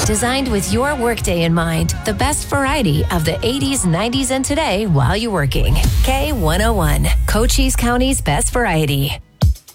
Designed with your workday in mind, the best variety of the 80s, 90s, and today while you're working. K101, Cochise County's best variety.